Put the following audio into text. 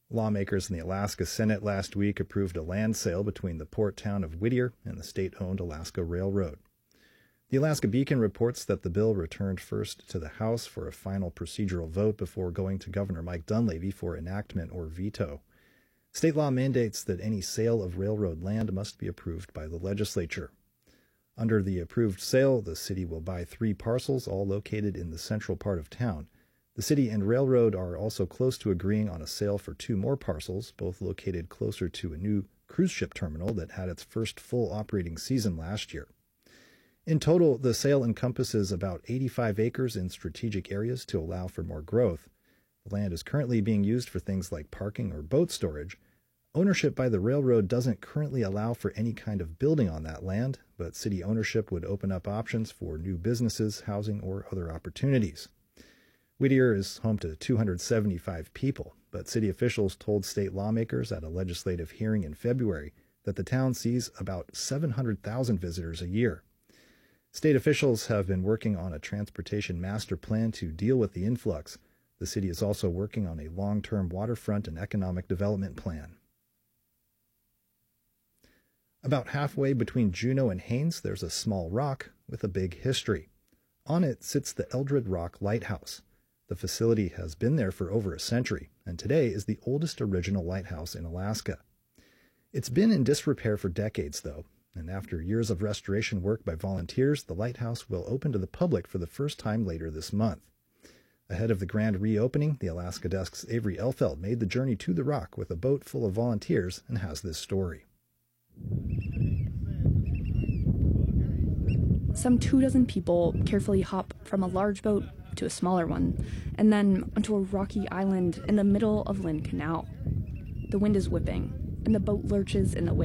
Lawmakers in the Alaska Senate last week approved a land sale between the port town of Whittier and the state-owned Alaska Railroad. The Alaska Beacon reports that the bill returned first to the House for a final procedural vote before going to Governor Mike Dunleavy for enactment or veto. State law mandates that any sale of railroad land must be approved by the legislature. Under the approved sale, the city will buy 3 parcels, all located in the central part of town. The city and railroad are also close to agreeing on a sale for 2 more parcels, both located closer to a new cruise ship terminal that had its first full operating season last year. In total, the sale encompasses about 85 acres in strategic areas to allow for more growth. The land is currently being used for things like parking or boat storage. Ownership by the railroad doesn't currently allow for any kind of building on that land, but city ownership would open up options for new businesses, housing, or other opportunities. Whittier is home to 275 people, but city officials told state lawmakers at a legislative hearing in February that the town sees about 700,000 visitors a year. State officials have been working on a transportation master plan to deal with the influx. The city is also working on a long-term waterfront and economic development plan. About halfway between Juneau and Haines, there's a small rock with a big history. On it sits the Eldred Rock Lighthouse. The facility has been there for over a century, and today is the oldest original lighthouse in Alaska. It's been in disrepair for decades, though, and after years of restoration work by volunteers, the lighthouse will open to the public for the first time later this month. Ahead of the grand reopening, the Alaska Desk's Avery Elfeld made the journey to the rock with a boat full of volunteers and has this story. Some 24 people carefully hop from a large boat to a smaller one, and then onto a rocky island in the middle of Lynn Canal. The wind is whipping, and the boat lurches in the waves.